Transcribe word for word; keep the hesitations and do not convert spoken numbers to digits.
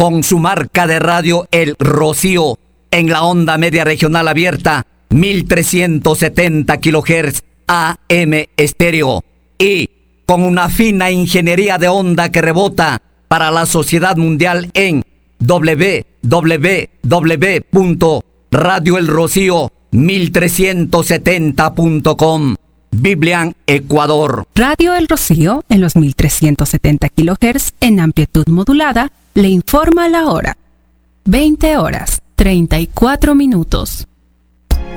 con su marca de radio El Rocío en la onda media regional abierta mil trescientos setenta kilohertz A M estéreo y con una fina ingeniería de onda que rebota para la sociedad mundial en doble u doble u doble u punto radio el rocío mil trescientos setenta punto com. Biblian, Ecuador. Radio El Rocío, en los mil trescientos setenta kilohertz en amplitud modulada, le informa la hora. veinte horas, treinta y cuatro minutos.